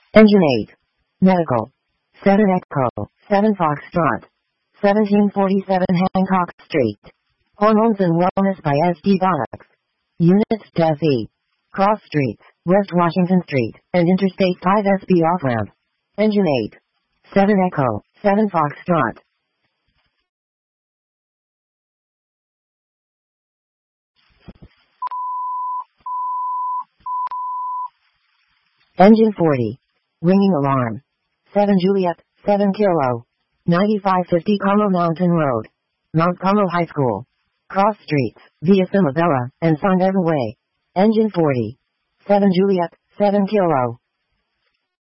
Engine 8. Medical. 7 Echo, 7 Foxtrot. 1747 Hancock Street. Hormones and Wellness by SD Products. Unit F.E. Cross Streets, West Washington Street, and Interstate 5 SB off-ramp. Engine 8. 7 Echo, 7 Foxtrot. Engine 40. Ringing alarm. 7 Juliet, 7 Kilo. 9550 Como Mountain Road. Mount Como High School. Cross Streets, via Simabella, and San Evan Way. Engine 40. 7 Juliet, 7 Kilo.